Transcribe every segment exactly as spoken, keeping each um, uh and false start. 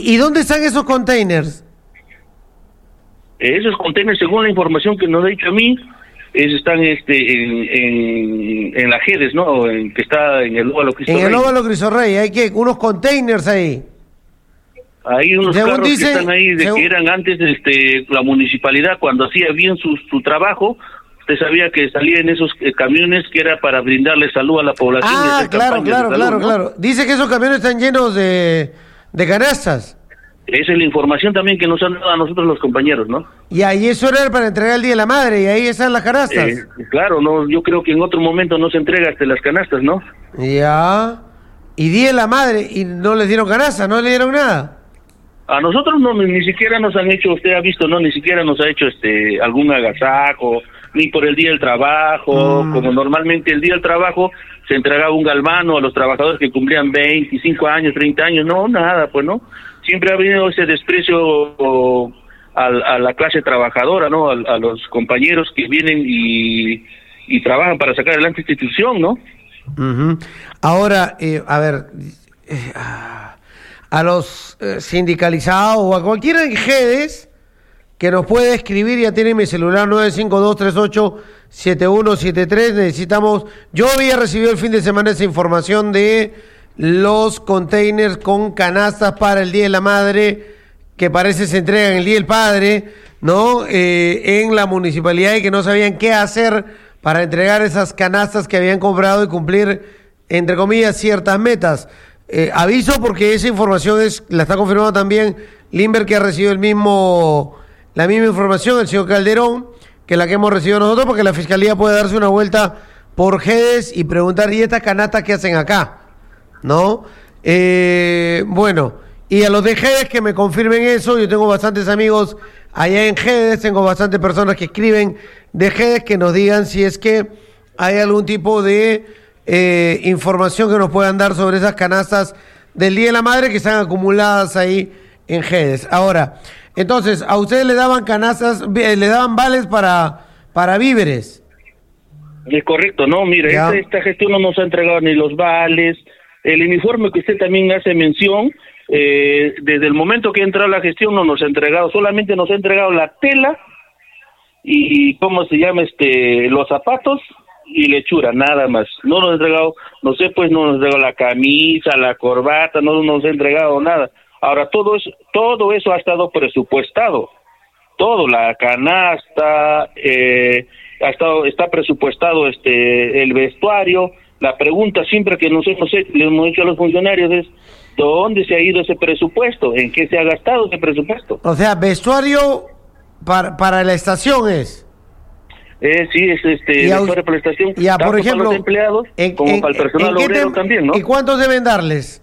¿Y, y dónde están esos containers? Esos containers, según la información que nos ha dicho a mí, es, están este en, en, en la Gedes, ¿no? En, que está en el óvalo Cristo En Rey. el óvalo Cristo Rey, hay que unos containers ahí. Hay unos Según carros dice, que están ahí, de según... que eran antes este la municipalidad, cuando hacía bien su, su trabajo, usted sabía que salían esos eh, camiones que era para brindarle salud a la población. Ah, y claro, claro, salud, claro, ¿no? claro. Dice que esos camiones están llenos de, de canastas. Esa es la información también que nos han dado a nosotros los compañeros, ¿no? Y ahí eso era para entregar el Día de la Madre, y ahí están las canastas. Eh, claro, no, yo creo que en otro momento no se entrega hasta las canastas, ¿no? Ya. Y Día de la Madre, y no les dieron canastas, no le dieron nada. A nosotros no, ni, ni siquiera nos han hecho, usted ha visto, ¿no? Ni siquiera nos ha hecho este algún agasajo, ni por el Día del Trabajo, mm. como normalmente el Día del Trabajo se entregaba un galvano a los trabajadores que cumplían veinticinco años, treinta años, no, nada, pues, ¿no? Siempre ha habido ese desprecio o, a, a la clase trabajadora, ¿no? A, a los compañeros que vienen y, y trabajan para sacar adelante esta institución, ¿no? Uh-huh. Ahora, eh, a ver, eh, a los eh, sindicalizados o a cualquiera en Gedes que nos puede escribir, ya tiene mi celular nueve cinco dos tres ocho siete uno siete tres, necesitamos, yo había recibido el fin de semana esa información de los containers con canastas para el Día de la Madre, que parece se entregan el Día del Padre, ¿no? Eh, en la municipalidad, y que no sabían qué hacer para entregar esas canastas que habían comprado y cumplir, entre comillas, ciertas metas. Eh, aviso porque esa información es la está confirmando también Limber, que ha recibido el mismo la misma información, el señor Calderón, que la que hemos recibido nosotros, porque la Fiscalía puede darse una vuelta por Gedes y preguntar, ¿y estas canastas qué hacen acá? ¿No? Eh, bueno, y a los de Gedes que me confirmen eso. Yo tengo bastantes amigos allá en Gedes, tengo bastantes personas que escriben de Gedes, que nos digan si es que hay algún tipo de eh, información que nos puedan dar sobre esas canastas del Día de la Madre que están acumuladas ahí en Gedes. Ahora, entonces, a ustedes le daban canastas, le daban vales para, para víveres. Es correcto, no, mire, esta, esta gestión no nos ha entregado ni los vales. El uniforme que usted también hace mención, eh, desde el momento que ha entrado la gestión no nos ha entregado, solamente nos ha entregado la tela y, ¿cómo se llama? este Los zapatos y lechura, nada más. No nos ha entregado, no sé, pues no nos ha entregado la camisa, la corbata, no nos ha entregado nada. Ahora, todo eso, todo eso ha estado presupuestado, todo, la canasta, eh, ha estado, está presupuestado este el vestuario. La pregunta siempre que nos hemos hecho, le hemos hecho a los funcionarios es, ¿dónde se ha ido ese presupuesto? ¿En qué se ha gastado ese presupuesto? O sea, vestuario para, para la estación es. Eh, sí, es este vestuario para la estación, ya, tanto por ejemplo, para los empleados en, como en, para el personal obrero tem- también, ¿no? ¿Y cuántos deben darles?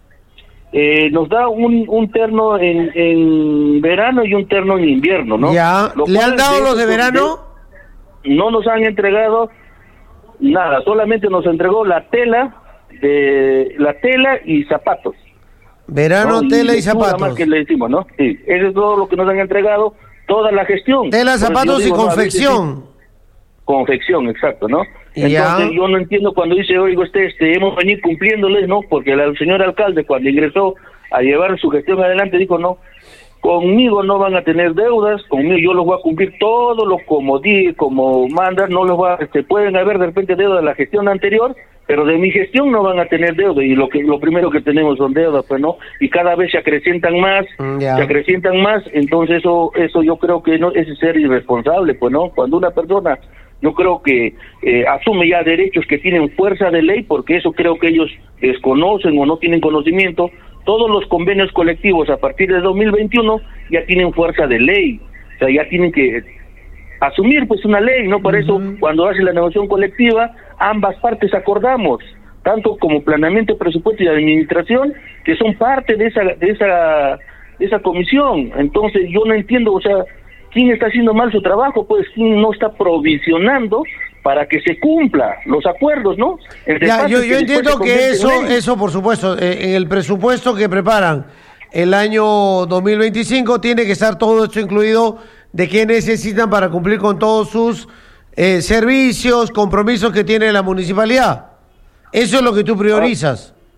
Eh, nos da un, un terno en, en verano y un terno en invierno, ¿no? Ya, Lo ¿le cual, han dado de los de eso, verano? de- no nos han entregado nada, solamente nos entregó la tela, de la tela y zapatos. Verano, ¿no? tela y, y zapatos. Más que le decimos, ¿no? Sí, eso es todo lo que nos han entregado, toda la gestión. Tela, Entonces, zapatos yo digo, y no, a veces confección. sí, confección, exacto, ¿no? Ya. Entonces yo no entiendo cuando dice, oigo, este, este, hemos venido cumpliéndoles, ¿no? Porque el señor alcalde, cuando ingresó a llevar su gestión adelante, dijo, no, conmigo no van a tener deudas, conmigo yo los voy a cumplir todo lo como di, como mandan, no los va, este, pueden haber de repente deudas de la gestión anterior, pero de mi gestión no van a tener deuda, y lo que lo primero que tenemos son deudas, pues, ¿no? Y cada vez se acrecientan más, Ya. se acrecientan más, entonces eso eso yo creo que no es ser irresponsable, pues, ¿no? Cuando una persona, yo creo que eh, asume ya derechos que tienen fuerza de ley, porque eso creo que ellos desconocen o no tienen conocimiento. Todos los convenios colectivos a partir de dos mil veintiuno ya tienen fuerza de ley, o sea, ya tienen que asumir pues una ley, ¿no? Por uh-huh. eso cuando hace la negociación colectiva, ambas partes acordamos, tanto como planeamiento, presupuesto y administración, que son parte de esa de esa de esa comisión. Entonces yo no entiendo, o sea, quién está haciendo mal su trabajo, pues quién no está provisionando para que se cumpla los acuerdos, ¿no? Ya, yo, yo entiendo que eso, eso por supuesto, eh, en el presupuesto que preparan el año dos mil veinticinco tiene que estar todo esto incluido de qué necesitan para cumplir con todos sus eh, servicios, compromisos que tiene la municipalidad. Eso es lo que tú priorizas.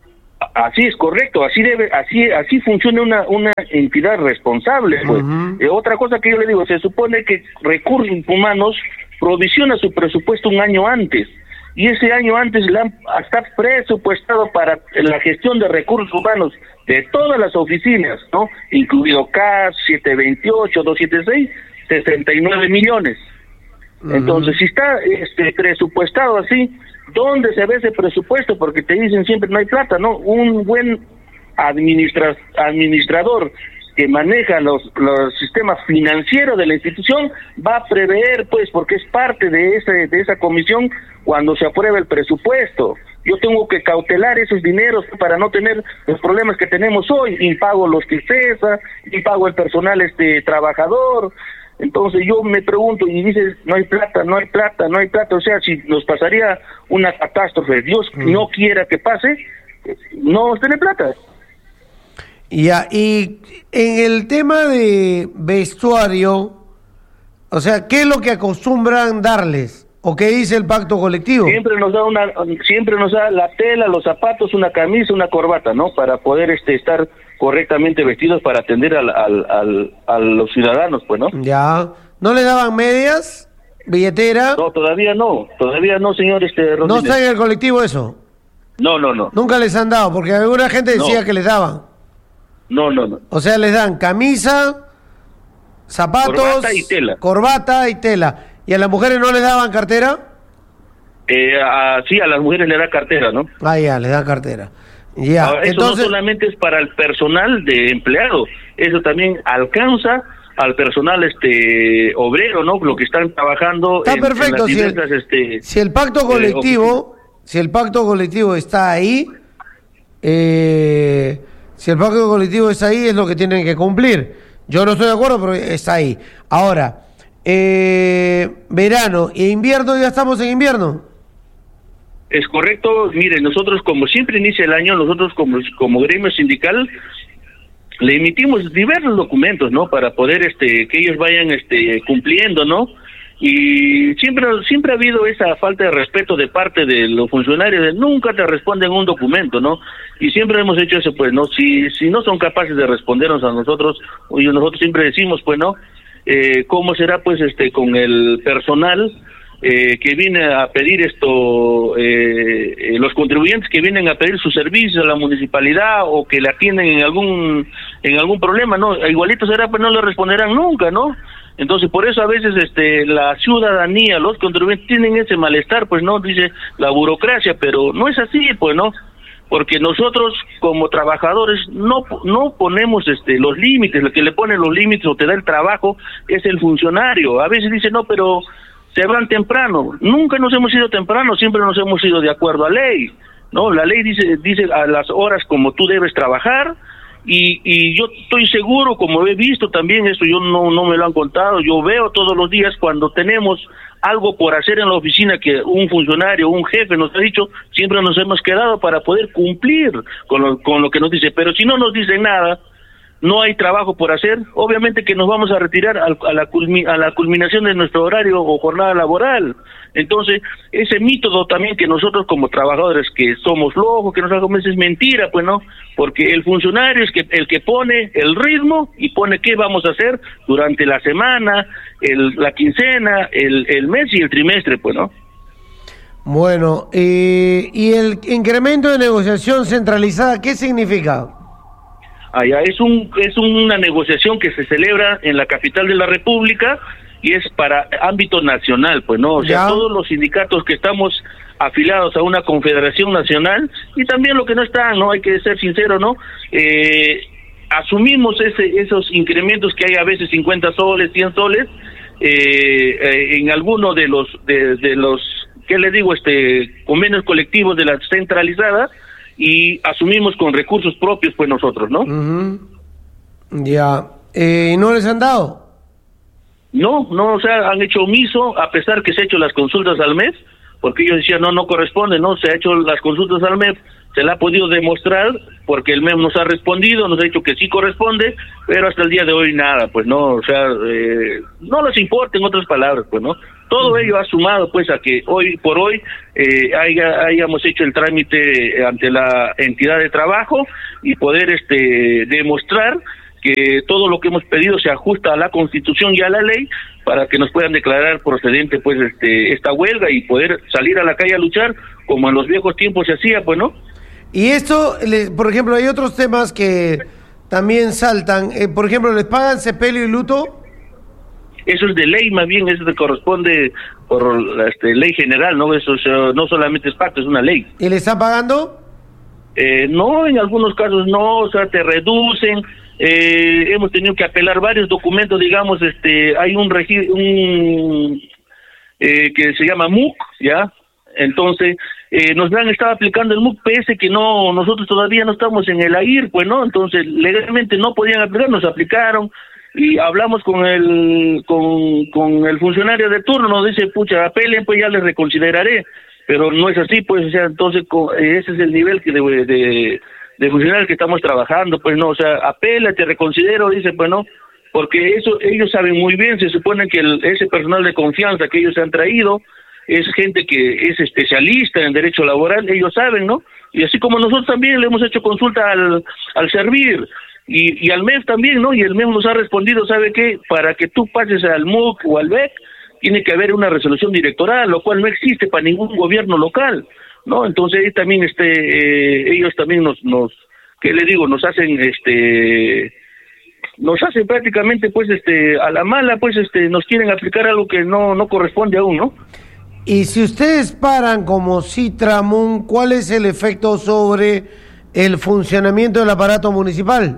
Así es, correcto, así debe, así así funciona una una entidad responsable, pues. Uh-huh. Eh, otra cosa que yo le digo, se supone que Recursos Humanos provisiona su presupuesto un año antes, y ese año antes la, está presupuestado para la gestión de recursos humanos de todas las oficinas, ¿no? Incluido C A S, setecientos veintiocho, doscientos setenta y seis, sesenta y nueve millones. Uh-huh. Entonces, si está este presupuestado así, ¿dónde se ve ese presupuesto? Porque te dicen siempre no hay plata, ¿no? Un buen administra administrador que maneja los, los sistemas financieros de la institución va a prever, pues, porque es parte de ese de esa comisión cuando se aprueba el presupuesto. Yo tengo que cautelar esos dineros para no tener los problemas que tenemos hoy, impago los que cesa, impago el personal este trabajador. Entonces yo me pregunto y dices, no hay plata, no hay plata, no hay plata, o sea, si nos pasaría una catástrofe, Dios mm. no quiera que pase, no vamos a tener plata. Ya, y en el tema de vestuario, o sea, ¿qué es lo que acostumbran darles? ¿O qué dice el pacto colectivo? Siempre nos da una, siempre nos da la tela, los zapatos, una camisa, una corbata, ¿no? Para poder este estar correctamente vestidos para atender al, al, al, a los ciudadanos, pues, ¿no? Ya. ¿No le daban medias? ¿Billetera? No, todavía no, todavía no, señor este Rodríguez. ¿No está en el colectivo eso? No, no, no. ¿Nunca les han dado? Porque alguna gente decía no. que les daban. No, no, no. O sea, les dan camisa, zapatos, corbata y tela. Corbata y tela. ¿Y a las mujeres no les daban cartera? Eh, a, sí, a las mujeres les da cartera, ¿no? Ah, ya, les da cartera. Ya. Ahora, eso entonces... no solamente es para el personal de empleado, eso también alcanza al personal este obrero, ¿no? Lo que están trabajando. Está en, perfecto. En las diversas, si, el, este, si el pacto colectivo, eh, si el pacto colectivo está ahí, eh, si el pacto colectivo está ahí, es lo que tienen que cumplir. Yo no estoy de acuerdo, pero está ahí. Ahora, eh, verano e invierno, ya estamos en invierno. Es correcto. Mire, nosotros como siempre inicia el año, nosotros como como gremio sindical le emitimos diversos documentos, ¿no? Para poder este que ellos vayan este cumpliendo, ¿no? Y siempre siempre ha habido esa falta de respeto de parte de los funcionarios, de nunca te responden un documento, ¿no? Y siempre hemos hecho eso, pues, ¿no? Si si no son capaces de respondernos a nosotros, y nosotros siempre decimos, pues, ¿no? Eh, ¿Cómo será, pues, este con el personal eh, que viene a pedir esto, eh, eh, los contribuyentes que vienen a pedir sus servicios a la municipalidad o que le atienden en algún en algún problema, ¿no? Igualito será, pues no le responderán nunca, ¿no? Entonces, por eso a veces este la ciudadanía, los contribuyentes tienen ese malestar, pues no, dice la burocracia, pero no es así, pues no, porque nosotros como trabajadores no no ponemos este los límites, lo que le pone los límites o te da el trabajo es el funcionario. A veces dice, no, pero se van temprano. Nunca nos hemos ido temprano, siempre nos hemos ido de acuerdo a ley, ¿no? La ley dice dice a las horas como tú debes trabajar. Y, y yo estoy seguro, como he visto también, esto yo no, no me lo han contado, yo veo todos los días cuando tenemos algo por hacer en la oficina que un funcionario, un jefe nos ha dicho, siempre nos hemos quedado para poder cumplir con lo, con lo que nos dice. Pero si no nos dicen nada, no hay trabajo por hacer, obviamente que nos vamos a retirar al, a, la culmi, a la culminación de nuestro horario o jornada laboral. Entonces, ese método también que nosotros como trabajadores que somos locos, que nos hagamos, es mentira, pues no, porque el funcionario es que el que pone el ritmo y pone qué vamos a hacer durante la semana, el, la quincena, el, el mes y el trimestre, pues no. Bueno, eh, ¿y el incremento de negociación centralizada qué significa? Allá es un es una negociación que se celebra en la capital de la República y es para ámbito nacional, pues no, o sea, ya. Todos los sindicatos que estamos afiliados a una confederación nacional y también lo que no están, no hay que ser sincero, no, eh, asumimos ese esos incrementos que hay a veces cincuenta soles, cien soles eh, eh, en alguno de los de, de los qué le digo este convenios colectivos de la centralizada. Y asumimos con recursos propios, pues nosotros, ¿no? Uh-huh. Ya. Eh, ¿No les han dado? No, no, o sea, han hecho omiso, a pesar que se han hecho las consultas al mes, porque ellos decían, no, no corresponde, ¿no? Se ha hecho las consultas al M E F, se la ha podido demostrar, porque el M E F nos ha respondido, nos ha dicho que sí corresponde, pero hasta el día de hoy nada, pues no, o sea, eh, no les importa, en otras palabras, pues no. Todo ello ha sumado, pues, a que hoy por hoy eh, haya, hayamos hecho el trámite ante la entidad de trabajo y poder este demostrar que todo lo que hemos pedido se ajusta a la Constitución y a la ley para que nos puedan declarar procedente, pues, este esta huelga y poder salir a la calle a luchar como en los viejos tiempos se hacía, pues, ¿no? Y esto, por ejemplo, hay otros temas que también saltan. Eh, por ejemplo, ¿les pagan sepelio y luto? Eso es de ley, más bien, eso te corresponde por la este, ley general, ¿no? Eso es, uh, no solamente es pacto, es una ley. ¿Y le están pagando? Eh, no, en algunos casos no, o sea, te reducen. Eh, hemos tenido que apelar varios documentos, digamos, este, hay un registro, un eh, que se llama M U C, ¿ya? Entonces, eh, nos han estado aplicando el M U C, pese que no, nosotros todavía no estamos en el A I R, pues, ¿no? Entonces, legalmente no podían aplicar, nos aplicaron, y hablamos con el, con, con el funcionario de turno, nos dice, pucha, apelen, pues ya les reconsideraré, pero no es así, pues, o sea, entonces, ese es el nivel que de, de, de funcionario que estamos trabajando, pues, no, o sea, apela, te reconsidero, dice, pues, no, porque eso, ellos saben muy bien, se supone que el, ese personal de confianza que ellos han traído, es gente que es especialista en derecho laboral, ellos saben, ¿no? Y así como nosotros también le hemos hecho consulta al, al servir, y, y al M E F también, ¿no? Y el M E F nos ha respondido, ¿sabe qué? Para que tú pases al M U C o al B E C, tiene que haber una resolución directoral, lo cual no existe para ningún gobierno local, ¿no? Entonces ahí también, este, eh, ellos también nos, nos, ¿qué le digo? Nos hacen, este... nos hacen prácticamente, pues, este, a la mala, pues, este, nos quieren aplicar algo que no, no corresponde aún, ¿no? Y si ustedes paran como Citramun, ¿cuál es el efecto sobre el funcionamiento del aparato municipal?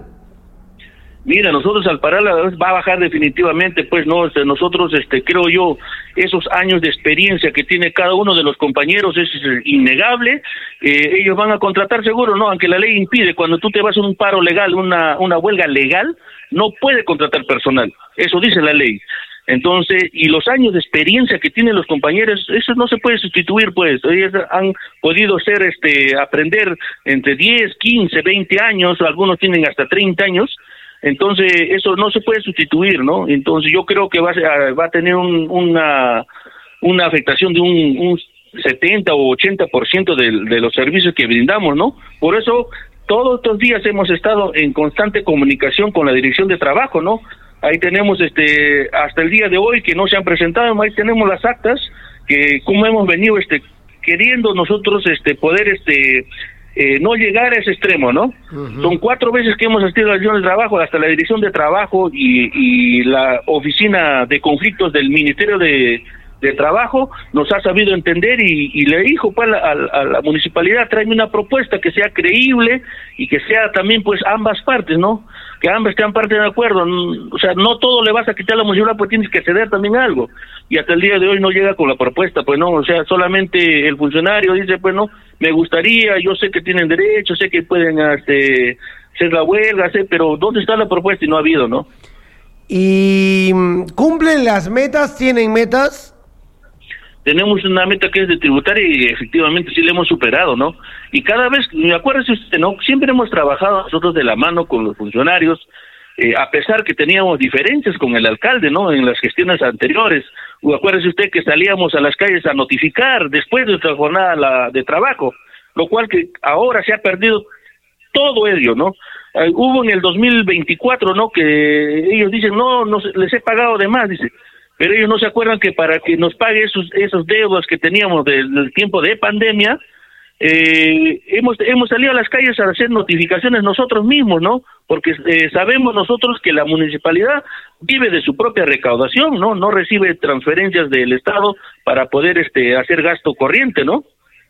Mira, nosotros al parar va a bajar definitivamente, pues, no, o sea, nosotros, este, creo yo, esos años de experiencia que tiene cada uno de los compañeros es, es innegable, eh, ellos van a contratar seguro, ¿no? Aunque la ley impide, cuando tú te vas a un paro legal, una, una huelga legal, no puede contratar personal, eso dice la ley. Entonces, y los años de experiencia que tienen los compañeros, eso no se puede sustituir, pues. Ellos han podido ser, este, aprender entre diez, quince, veinte años, algunos tienen hasta treinta años, entonces eso no se puede sustituir, ¿no? Entonces yo creo que va a, va a tener un, una, una afectación de un, un setenta o ochenta por ciento de, de los servicios que brindamos, ¿no? Por eso, todos estos días hemos estado en constante comunicación con la Dirección de Trabajo, ¿no? Ahí tenemos, este, hasta el día de hoy que no se han presentado, ahí tenemos las actas que como hemos venido, este, queriendo nosotros, este, poder, este, eh, no llegar a ese extremo, ¿no? Uh-huh. Son cuatro veces que hemos asistido a la Dirección de Trabajo, hasta la Dirección de Trabajo y, y la Oficina de Conflictos del Ministerio de, de Trabajo nos ha sabido entender y, y le dijo, pues, a, a, a la municipalidad, tráeme una propuesta que sea creíble y que sea también, pues, ambas partes, ¿no? Que ambas estén parte de acuerdo, o sea, no todo le vas a quitar a la municipalidad, pues tienes que ceder también algo, y hasta el día de hoy no llega con la propuesta, pues no, o sea, solamente el funcionario dice, pues no, me gustaría, yo sé que tienen derecho, sé que pueden este, hacer la huelga, sé, pero ¿dónde está la propuesta? Y no ha habido, ¿no? ¿Y cumplen las metas? ¿Tienen metas? Tenemos una meta que es de tributaria y efectivamente sí la hemos superado, ¿no? Y cada vez, me acuerdo usted, ¿no? Siempre hemos trabajado nosotros de la mano con los funcionarios, eh, a pesar que teníamos diferencias con el alcalde, ¿no? En las gestiones anteriores. O acuérdese usted que salíamos a las calles a notificar después de nuestra jornada la, de trabajo, lo cual que ahora se ha perdido todo ello, ¿no? Eh, hubo en el dos mil veinticuatro, ¿no? Que ellos dicen, no, no les he pagado de más, dice. Pero ellos no se acuerdan que para que nos pague esos esos deudas que teníamos del, del tiempo de pandemia, eh, hemos hemos salido a las calles a hacer notificaciones nosotros mismos, ¿no? Porque eh, sabemos nosotros que la municipalidad vive de su propia recaudación, ¿no? No recibe transferencias del Estado para poder este hacer gasto corriente, ¿no?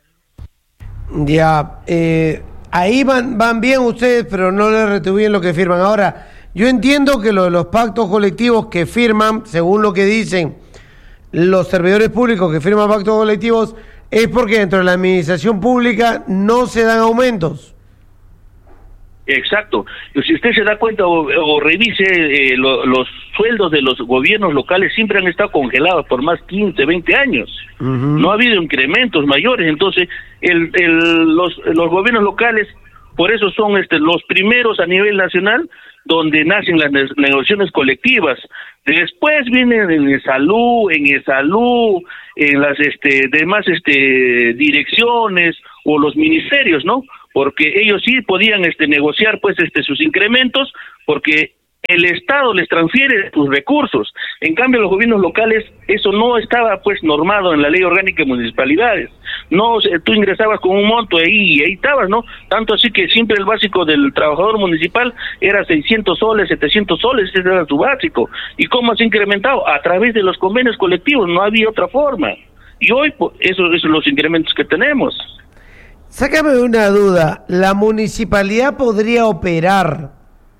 Ya, eh, ahí van van bien ustedes, pero no les retuvieron lo que firman. Ahora, yo entiendo que lo de los pactos colectivos que firman, según lo que dicen los servidores públicos que firman pactos colectivos, es porque dentro de la administración pública no se dan aumentos. Exacto. Si usted se da cuenta o, o revise eh, lo, los sueldos de los gobiernos locales siempre han estado congelados por más quince, veinte años. Uh-huh. No ha habido incrementos mayores. Entonces, el, el, los, los gobiernos locales, por eso son este, los primeros a nivel nacional donde nacen las ne- negociaciones colectivas. Después vienen en salud, en salud, en las este, demás este, direcciones o los ministerios, ¿no? Porque ellos sí podían este negociar pues este sus incrementos porque el Estado les transfiere sus recursos. En cambio, los gobiernos locales, eso no estaba pues normado en la Ley Orgánica de Municipalidades. No, tú ingresabas con un monto ahí y ahí estabas, ¿no? Tanto así que siempre el básico del trabajador municipal era seiscientos soles, setecientos soles, ese era su básico. ¿Y cómo se ha incrementado? A través de los convenios colectivos, no había otra forma. Y hoy, pues, esos, esos son los incrementos que tenemos. Sácame una duda, ¿la municipalidad podría operar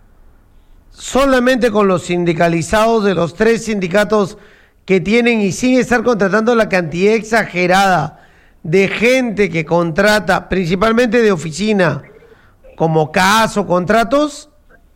solamente con los sindicalizados de los tres sindicatos que tienen y sin estar contratando la cantidad exagerada de gente que contrata, principalmente de oficina, como caso, contratos?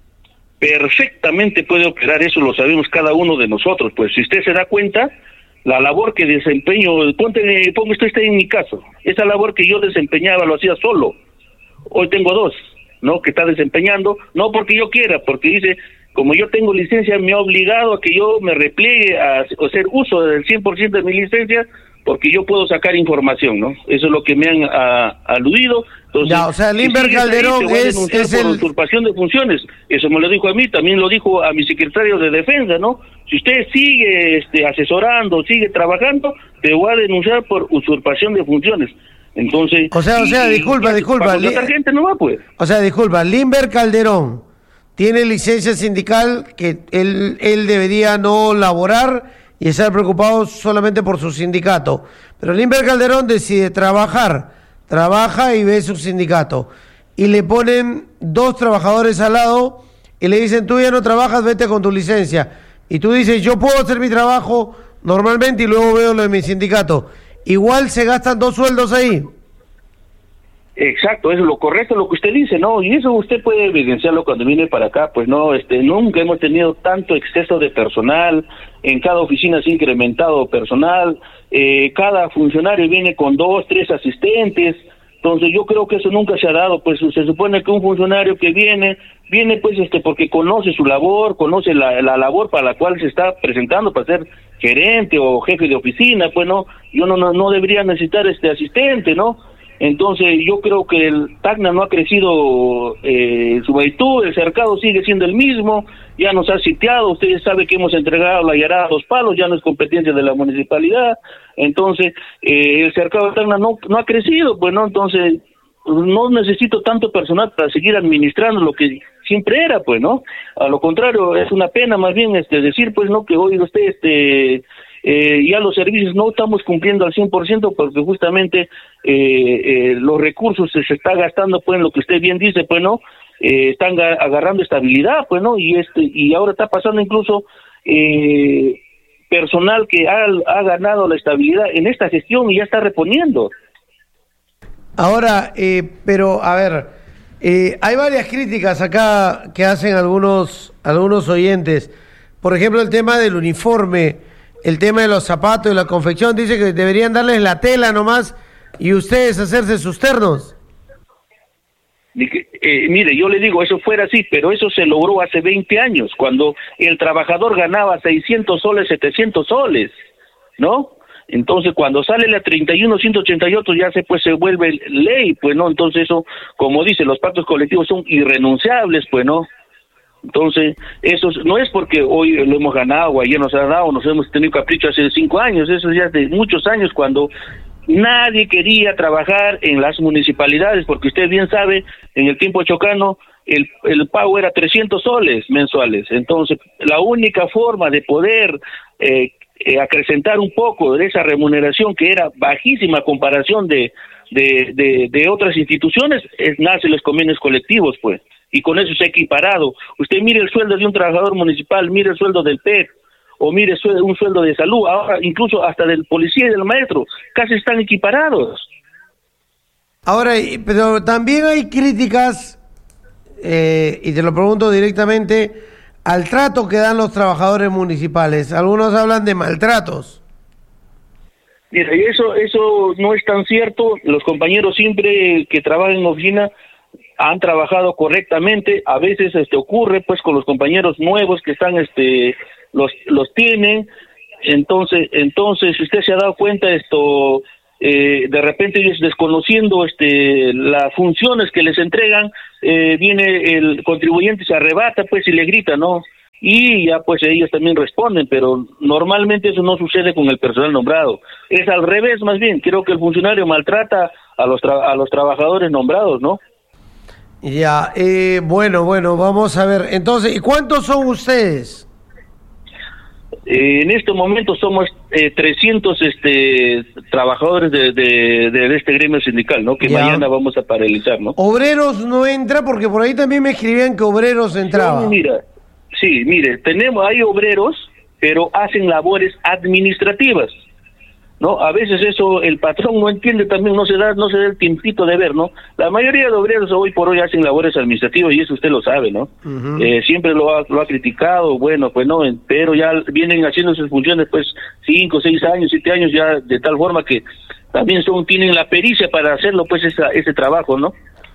Perfectamente puede operar, eso lo sabemos cada uno de nosotros. Pues si usted se da cuenta, la labor que desempeño, ponte, pongo usted en mi caso, esa labor que yo desempeñaba lo hacía solo. Hoy tengo dos, ¿no? Que está desempeñando, no porque yo quiera, porque dice, como yo tengo licencia, me ha obligado a que yo me repliegue a hacer uso del cien por ciento de mi licencia, porque yo puedo sacar información, ¿no? Eso es lo que me han a, aludido. Entonces, ya, o sea, Limber si Calderón ahí, es, es por el... usurpación de funciones. Eso me lo dijo a mí, también lo dijo a mi secretario de Defensa, ¿no? Si usted sigue este, asesorando, sigue trabajando, te voy a denunciar por usurpación de funciones. Entonces... O sea, o sea, y, disculpa, y, disculpa. Para contratar gente no va, pues. O sea, disculpa, Limber Calderón tiene licencia sindical que él, él debería no laborar y estar preocupado solamente por su sindicato. Pero Limber Calderón decide trabajar, trabaja y ve su sindicato. Y le ponen dos trabajadores al lado y le dicen, tú ya no trabajas, vete con tu licencia. Y tú dices, yo puedo hacer mi trabajo normalmente y luego veo lo de mi sindicato. Igual se gastan dos sueldos ahí. Exacto, eso es lo correcto, lo que usted dice, ¿no? Y eso usted puede evidenciarlo cuando viene para acá, pues no, este, nunca hemos tenido tanto exceso de personal, en cada oficina se ha incrementado personal, eh, cada funcionario viene con dos, tres asistentes, entonces yo creo que eso nunca se ha dado, pues se supone que un funcionario que viene, viene pues este porque conoce su labor, conoce la, la labor para la cual se está presentando para ser gerente o jefe de oficina, pues no, yo no, no, no debería necesitar este asistente, ¿no? Entonces yo creo que el Tacna no ha crecido eh, su virtud, el cercado sigue siendo el mismo, ya nos ha sitiado, ustedes saben que hemos entregado la Yarada a Dos Palos, ya no es competencia de la municipalidad, entonces eh, el cercado de Tacna no, no ha crecido, pues no, entonces no necesito tanto personal para seguir administrando lo que siempre era, pues, ¿no? A lo contrario, es una pena más bien este decir, pues, ¿no? Que hoy usted, este... Eh, ya los servicios no estamos cumpliendo al cien por ciento porque justamente eh, eh, los recursos se, se está gastando pues en lo que usted bien dice, pues no, eh, están ga- agarrando estabilidad, pues no, y este y ahora está pasando incluso eh, personal que ha, ha ganado la estabilidad en esta gestión y ya está reponiendo. Ahora, eh, pero a ver, eh, hay varias críticas acá que hacen algunos algunos oyentes, por ejemplo el tema del uniforme, el tema de los zapatos y la confección, dice que deberían darles la tela nomás y ustedes hacerse sus ternos. Eh, mire, yo le digo, eso fuera así, pero eso se logró hace veinte años, cuando el trabajador ganaba seiscientos soles, setecientos soles, ¿no? Entonces, cuando sale la treinta y uno ciento ochenta y ocho ya se pues se vuelve ley, pues, ¿no? Entonces eso, como dice, los pactos colectivos son irrenunciables, pues, ¿no? Entonces, eso no es porque hoy lo hemos ganado o ayer nos ha dado, nos hemos tenido capricho hace cinco años, eso ya es de muchos años cuando nadie quería trabajar en las municipalidades, porque usted bien sabe, en el tiempo chocano, el, el pago era trescientos soles mensuales, entonces la única forma de poder eh, eh, acrecentar un poco de esa remuneración que era bajísima a comparación de, de, de, de otras instituciones, es, nace los convenios colectivos, pues. Y con eso se ha equiparado. Usted mire el sueldo de un trabajador municipal, mire el sueldo del P E C, o mire un sueldo de salud, ahora incluso hasta del policía y del maestro, casi están equiparados. Ahora, pero también hay críticas eh, y te lo pregunto directamente, al trato que dan los trabajadores municipales. Algunos hablan de maltratos. Mira, y eso, eso no es tan cierto. Los compañeros siempre que trabajan en oficina han trabajado correctamente. A veces este ocurre pues con los compañeros nuevos que están, este, los, los tienen. Entonces, entonces, si usted se ha dado cuenta, esto, eh, de repente ellos desconociendo este las funciones que les entregan, eh, viene el contribuyente, se arrebata pues y le grita, ¿no? Y ya pues ellos también responden, pero normalmente eso no sucede con el personal nombrado. Es al revés, más bien. Creo que el funcionario maltrata a los tra- a los trabajadores nombrados, ¿no? Ya, eh, bueno, bueno, vamos a ver. Entonces, ¿y cuántos son ustedes? Eh, en este momento somos eh, trescientos este, trabajadores de, de, de este gremio sindical, ¿no? Que ya. Mañana vamos a paralizar, ¿no? Obreros no entra, porque por ahí también me escribían que obreros entraban. Sí, mira, sí, mire, tenemos, hay obreros, pero hacen labores administrativas, ¿no? A veces eso el patrón no entiende también, no se da no se da el tiempito de ver, ¿no? La mayoría de obreros hoy por hoy hacen labores administrativas y eso usted lo sabe, ¿no? Uh-huh. Eh, siempre lo ha, lo ha criticado, bueno, pues no, pero ya vienen haciendo sus funciones pues cinco, seis años, siete años ya, de tal forma que también son tienen la pericia para hacerlo pues esa, ese trabajo, ¿no?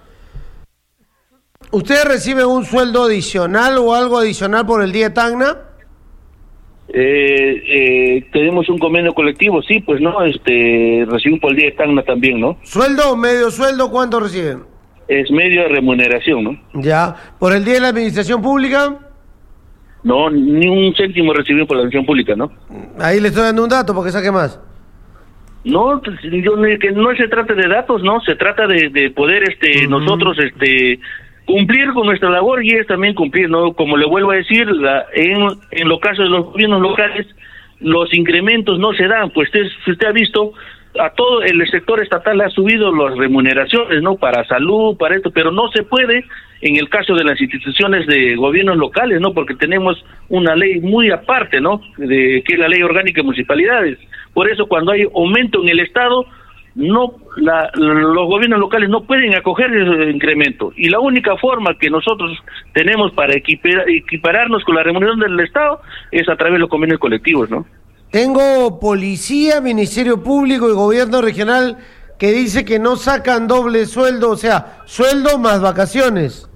¿Usted recibe un sueldo adicional o algo adicional por el día de Tacna? Eh, eh, tenemos un convenio colectivo, sí, pues no, este, recibo por el día de Tacna también, ¿no? ¿Sueldo o medio sueldo? ¿Cuánto reciben? Es medio de remuneración, ¿no? Ya. ¿Por el día de la administración pública? No, ni un céntimo recibimos por la administración pública, ¿no? Ahí le estoy dando un dato porque saque más. No, yo, que no se trata de datos, no, se trata de, de poder, este, uh-huh. nosotros, este, cumplir con nuestra labor y es también cumplir, ¿no? Como le vuelvo a decir, la, en, en los casos de los gobiernos locales, los incrementos no se dan, pues usted, si usted ha visto, a todo el sector estatal ha subido las remuneraciones, ¿no? Para salud, para esto, pero no se puede en el caso de las instituciones de gobiernos locales, ¿no? Porque tenemos una ley muy aparte, ¿no? De que es la Ley Orgánica de Municipalidades. Por eso cuando hay aumento en el Estado, no la, los gobiernos locales no pueden acoger ese incremento y la única forma que nosotros tenemos para equiparar, equipararnos con la remuneración del Estado es a través de los convenios colectivos, ¿no? Tengo policía, Ministerio Público y Gobierno Regional que dice que no sacan doble sueldo, o sea, sueldo más vacaciones.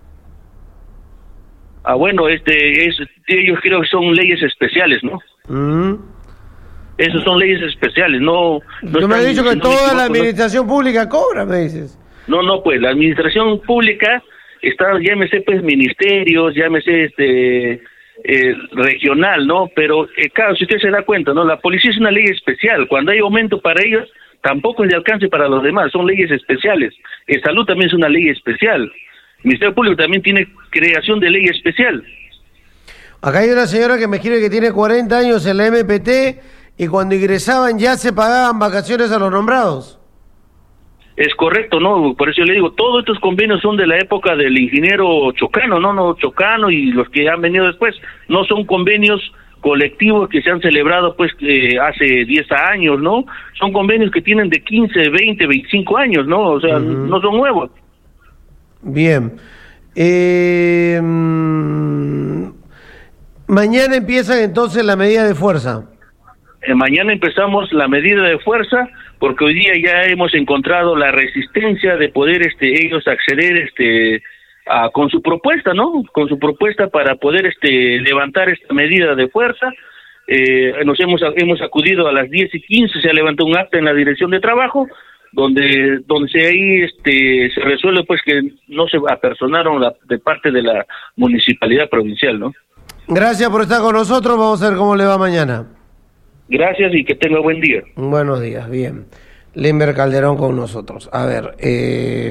Ah, bueno, este es ellos creo que son leyes especiales, ¿no? Mm. Esos son leyes especiales, no... no Yo me he dicho que no toda la administración ¿no? pública cobra, me dices. No, no, pues la administración pública está, llámese pues ministerios, llámese este eh, regional, ¿no? Pero eh, claro, si usted se da cuenta, ¿no? La policía es una ley especial, cuando hay aumento para ellos, tampoco es de alcance para los demás, son leyes especiales. El salud también es una ley especial. El Ministerio Público también tiene creación de ley especial. Acá hay una señora que me escribe que tiene cuarenta años en la M P T... y cuando ingresaban ya se pagaban vacaciones a los nombrados. Es correcto, ¿no? Por eso yo le digo, todos estos convenios son de la época del ingeniero Chocano, ¿no? No Chocano y los que han venido después. No son convenios colectivos que se han celebrado pues eh, hace diez años, ¿no? Son convenios que tienen de quince, veinte, veinticinco años, ¿no? O sea, uh-huh. no son nuevos. Bien. Eh, mmm, mañana empiezan entonces la medida de fuerza. Eh, mañana empezamos la medida de fuerza porque hoy día ya hemos encontrado la resistencia de poder este ellos acceder este a, con su propuesta, ¿no? Con su propuesta para poder este levantar esta medida de fuerza. Eh, nos hemos hemos acudido a las diez y quince, se ha levantado un acta en la dirección de trabajo donde donde se ahí este se resuelve pues que no se apersonaron la, de parte de la municipalidad provincial, ¿no? Gracias por estar con nosotros, vamos a ver cómo le va mañana. Gracias y que tenga buen día. Buenos días, bien. Limber Calderón con nosotros. A ver, eh,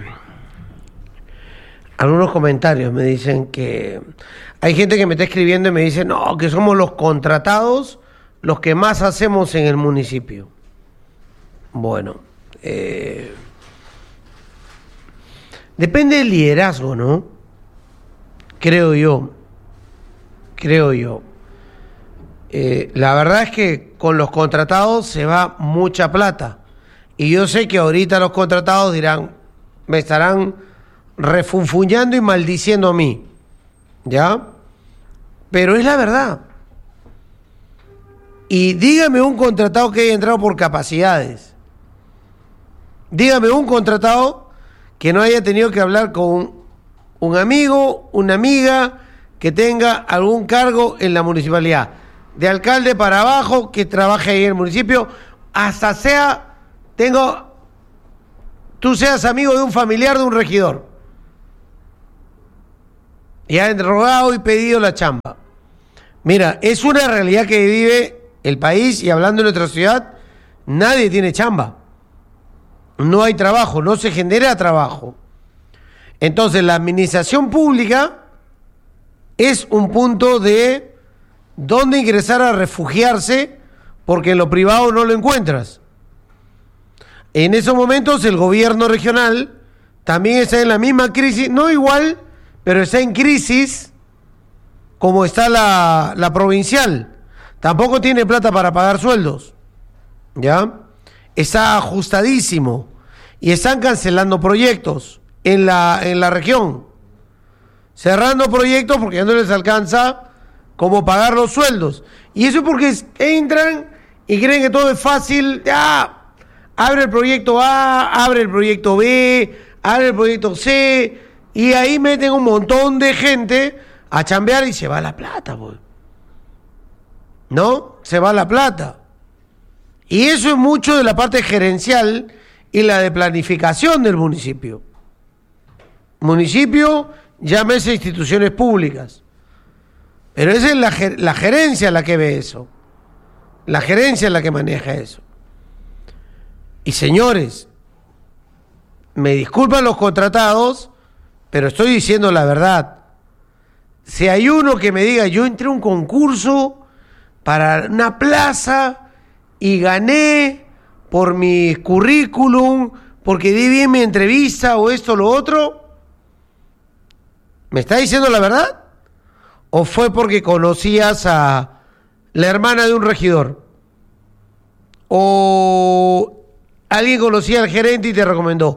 algunos comentarios me dicen que hay gente que me está escribiendo y me dice, no, que somos los contratados los que más hacemos en el municipio. Bueno, eh, depende del liderazgo, ¿no? Creo yo, creo yo. Eh, la verdad es que con los contratados se va mucha plata. Y yo sé que ahorita los contratados dirán, me estarán refunfuñando y maldiciendo a mí, ¿ya? Pero es la verdad. Y dígame un contratado que haya entrado por capacidades. Dígame un contratado que no haya tenido que hablar con un amigo, una amiga que tenga algún cargo en la municipalidad. De alcalde para abajo, que trabaje ahí en el municipio, hasta sea, tengo, tú seas amigo de un familiar de un regidor. Y han rogado y pedido la chamba. Mira, es una realidad que vive el país, y hablando de nuestra ciudad, nadie tiene chamba. No hay trabajo, no se genera trabajo. Entonces, la administración pública es un punto de dónde ingresar a refugiarse, porque en lo privado no lo encuentras. En esos momentos, el gobierno regional también está en la misma crisis, no igual, pero está en crisis como está la, la provincial. Tampoco tiene plata para pagar sueldos, ¿ya? Está ajustadísimo y están cancelando proyectos en la, en la región, cerrando proyectos porque ya no les alcanza como pagar los sueldos. Y eso es porque entran y creen que todo es fácil. Ya, abre el proyecto A, abre el proyecto B, abre el proyecto C, y ahí meten un montón de gente a chambear y se va la plata, pues. ¿No? Se va la plata. Y eso es mucho de la parte gerencial y la de planificación del municipio. Municipio, llámese instituciones públicas. Pero esa es la, la gerencia la que ve eso. La gerencia es la que maneja eso. Y señores, me disculpan los contratados, pero estoy diciendo la verdad. Si hay uno que me diga, yo entré a un concurso para una plaza y gané por mi currículum, porque di bien mi entrevista o esto o lo otro, ¿me está diciendo la verdad? ¿O fue porque conocías a la hermana de un regidor? ¿O alguien conocía al gerente y te recomendó?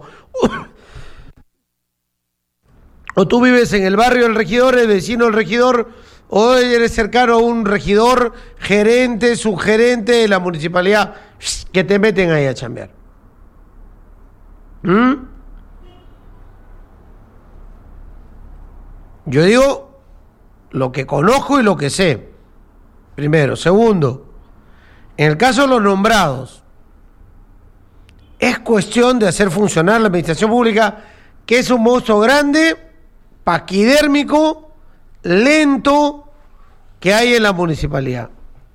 ¿O tú vives en el barrio del regidor, el vecino del regidor, o eres cercano a un regidor, gerente, subgerente de la municipalidad, que te meten ahí a chambear? ¿Mm? Yo digo lo que conozco y lo que sé. Primero. Segundo, en el caso de los nombrados, es cuestión de hacer funcionar la administración pública, que es un monstruo grande, paquidérmico, lento, que hay en la municipalidad.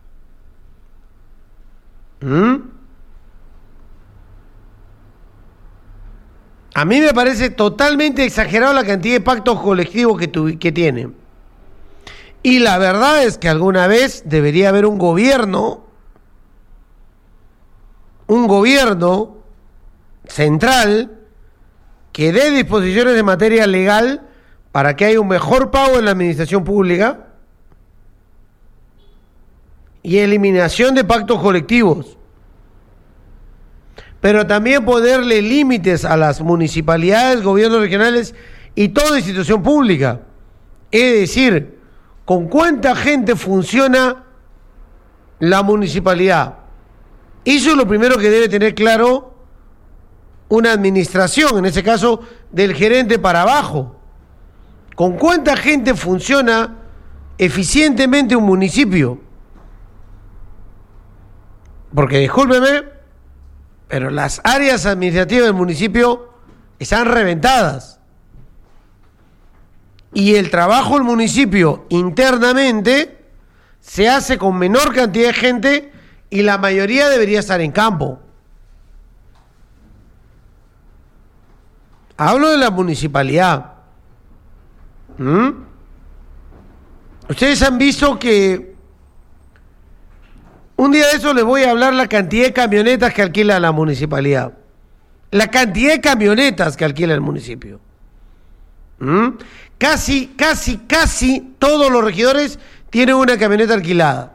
¿Mm? A mí me parece totalmente exagerado la cantidad de pactos colectivos que, tu, que tiene. Y la verdad es que alguna vez debería haber un gobierno, un gobierno central que dé disposiciones de materia legal para que haya un mejor pago en la administración pública y eliminación de pactos colectivos. Pero también ponerle límites a las municipalidades, gobiernos regionales y toda institución pública. Es decir, ¿con cuánta gente funciona la municipalidad? Eso es lo primero que debe tener claro una administración, en ese caso del gerente para abajo. ¿Con cuánta gente funciona eficientemente un municipio? Porque discúlpeme, pero las áreas administrativas del municipio están reventadas. Y el trabajo del municipio internamente se hace con menor cantidad de gente y la mayoría debería estar en campo. Hablo de la municipalidad. ¿Mm? Ustedes han visto que un día de eso les voy a hablar la cantidad de camionetas que alquila la municipalidad. La cantidad de camionetas que alquila el municipio. ¿Mm? Casi, casi, casi todos los regidores tienen una camioneta alquilada.